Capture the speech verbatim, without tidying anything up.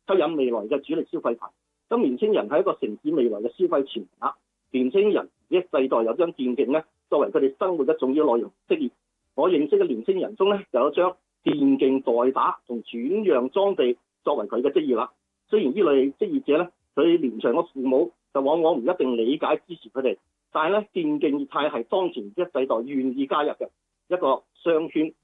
吸引未來嘅主力消費群。咁年青人係一個城市未來嘅消費潛力。年青人一世代有將電競咧作為佢哋生活嘅重要內容職業。我認識嘅年青人中咧，就有將電競代打同轉讓裝備作為佢嘅職業啦。雖然呢類職業者咧，佢年長嘅父母就往往唔一定理解支持佢哋，但係咧電競業態係當前一世代願意加入嘅一個商圈，